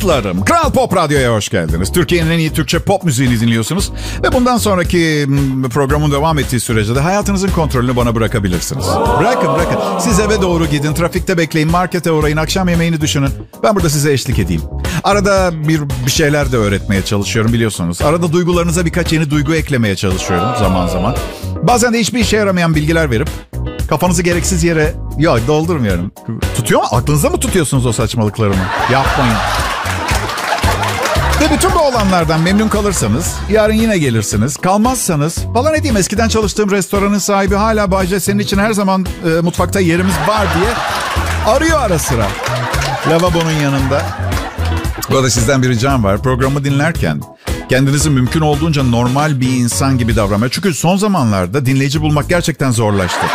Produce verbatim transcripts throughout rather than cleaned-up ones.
dostlarım, Kral Pop Radyo'ya hoş geldiniz. Türkiye'nin en iyi Türkçe pop müziğini dinliyorsunuz. Ve bundan sonraki programın devam ettiği sürece de hayatınızın kontrolünü bana bırakabilirsiniz. Bırakın bırakın. Siz eve doğru gidin, trafikte bekleyin, markete uğrayın, akşam yemeğini düşünün. Ben burada size eşlik edeyim. Arada bir, bir şeyler de öğretmeye çalışıyorum biliyorsunuz. Arada duygularınıza birkaç yeni duygu eklemeye çalışıyorum zaman zaman. Bazen de hiçbir işe yaramayan bilgiler verip kafanızı gereksiz yere ya doldurmuyorum. Tutuyor mu? Aklınızda mı tutuyorsunuz o saçmalıklarımı? Yapmayın. Ve bütün bu olanlardan memnun kalırsanız yarın yine gelirsiniz. Kalmazsanız falan ne diyeyim, eskiden çalıştığım restoranın sahibi hala Bayce senin için her zaman e, mutfakta yerimiz var diye arıyor ara sıra. Lavabonun yanında. Bu arada sizden bir ricam var. Programı dinlerken kendinizi mümkün olduğunca normal bir insan gibi davranmaya. Çünkü son zamanlarda dinleyici bulmak gerçekten zorlaştı.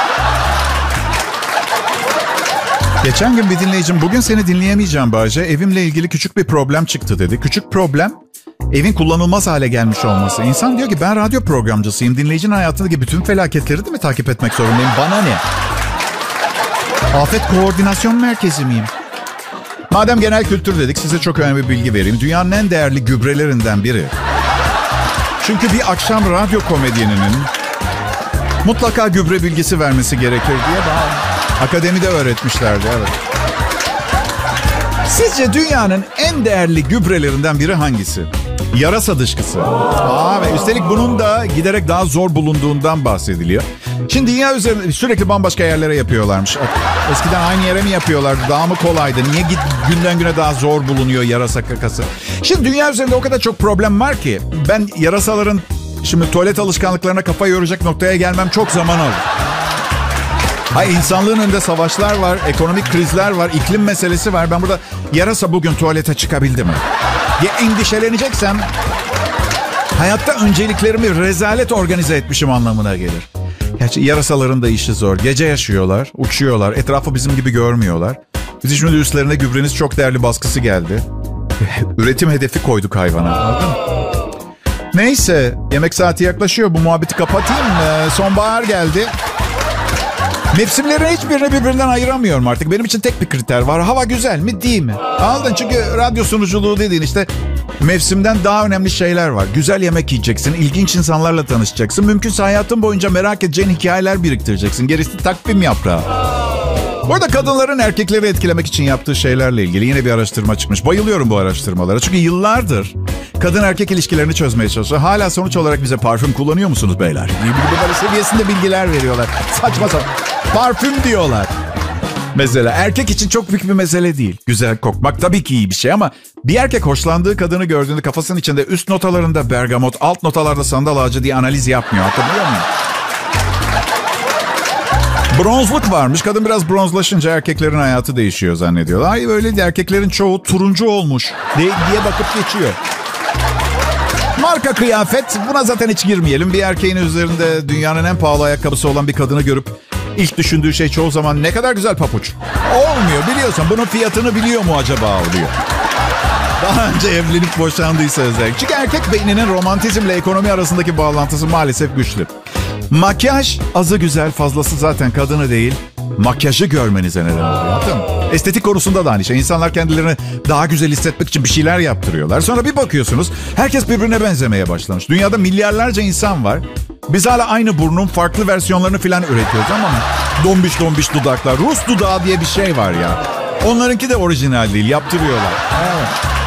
Geçen gün bir dinleyicim bugün seni dinleyemeyeceğim Bahçe. Evimle ilgili küçük bir problem çıktı dedi. Küçük problem evin kullanılmaz hale gelmiş olması. İnsan diyor ki ben radyo programcısıyım. Dinleyicinin hayatındaki bütün felaketleri de mi takip etmek zorundayım? Bana ne? Afet koordinasyon merkezi miyim? Madem genel kültür dedik size çok önemli bir bilgi vereyim. Dünyanın en değerli gübrelerinden biri. Çünkü bir akşam radyo komedyeninin mutlaka gübre bilgisi vermesi gerekir diye bana akademide öğretmişlerdi. Evet. Sizce dünyanın en değerli gübrelerinden biri hangisi? Yarasa dışkısı. Aa, ve üstelik bunun da giderek daha zor bulunduğundan bahsediliyor. Şimdi dünya üzerinde sürekli bambaşka yerlere yapıyorlarmış. Eskiden aynı yere mi yapıyorlardı? Daha mı kolaydı? Niye günden güne daha zor bulunuyor yarasa kakası? Şimdi dünya üzerinde o kadar çok problem var ki ben yarasaların şimdi tuvalet alışkanlıklarına kafa yoracak noktaya gelmem çok zaman alır. Hayır, insanlığın önünde savaşlar var, ekonomik krizler var, iklim meselesi var. Ben burada yarasa bugün tuvalete çıkabildi mi? Ya endişeleneceksem hayatta önceliklerimi rezalet organize etmişim anlamına gelir. Gerçi yarasaların da işi zor. Gece yaşıyorlar, uçuyorlar, etrafı bizim gibi görmüyorlar. Biz şimdi üstlerine gübreniz çok değerli baskısı geldi. Üretim hedefi koyduk hayvana. Anladın mı? Neyse, yemek saati yaklaşıyor. Bu muhabbeti kapatayım. Ee, sonbahar geldi. Mevsimlerin hiçbirini birbirinden ayıramıyorum artık. Benim için tek bir kriter var. Hava güzel mi değil mi? Anladın? Çünkü radyo sunuculuğu dediğin işte mevsimden daha önemli şeyler var. Güzel yemek yiyeceksin. İlginç insanlarla tanışacaksın. Mümkünse hayatın boyunca merak edeceğin hikayeler biriktireceksin. Gerisi takvim yaprağı. Bu arada kadınların erkekleri etkilemek için yaptığı şeylerle ilgili yine bir araştırma çıkmış. Bayılıyorum bu araştırmalara. Çünkü yıllardır kadın erkek ilişkilerini çözmeye çalışıyor. Hala sonuç olarak bize parfüm kullanıyor musunuz beyler? Böyle seviyesinde bilgiler veriyorlar. Saçma sapan. Parfüm diyorlar. Mesela erkek için çok büyük bir mesele değil. Güzel kokmak tabii ki iyi bir şey ama bir erkek hoşlandığı kadını gördüğünde kafasının içinde üst notalarında bergamot, alt notalarda sandal ağacı diye analiz yapmıyor. Hatırlıyor musun? Bronzluk varmış. Kadın biraz bronzlaşınca erkeklerin hayatı değişiyor zannediyorlar. Ay öyle değil. Erkeklerin çoğu turuncu olmuş diye, diye bakıp geçiyor. Marka kıyafet. Buna zaten hiç girmeyelim. Bir erkeğin üzerinde dünyanın en pahalı ayakkabısı olan bir kadını görüp ilk düşündüğü şey çoğu zaman ne kadar güzel papuç. Olmuyor biliyorsun. Bunun fiyatını biliyor mu acaba oluyor. Daha önce evlenip boşandıysa özellikle. Çünkü erkek beyninin romantizmle ekonomi arasındaki bağlantısı maalesef güçlü. Makyaj azı güzel, fazlası zaten kadını değil, makyajı görmenize neden oluyor. Değil mi? Estetik konusunda da aynı şey. İnsanlar kendilerini daha güzel hissetmek için bir şeyler yaptırıyorlar. Sonra bir bakıyorsunuz herkes birbirine benzemeye başlamış. Dünyada milyarlarca insan var. Biz hala aynı burnun farklı versiyonlarını falan üretiyoruz ama dombiş dombiş dudaklar, Rus dudağı diye bir şey var ya. Onlarınki de orijinal değil, yaptırıyorlar. Evet.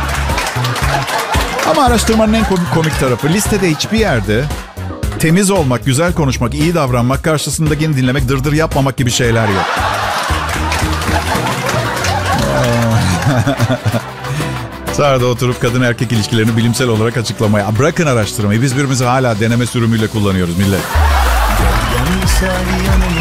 Ama araştırmanın en komik, komik tarafı listede hiçbir yerde temiz olmak, güzel konuşmak, iyi davranmak, karşısındakini dinlemek, dırdır yapmamak gibi şeyler yok. Sonra oturup kadın erkek ilişkilerini bilimsel olarak açıklamaya. Bırakın araştırmayı, biz birbirimizi hala deneme sürümüyle kullanıyoruz millet.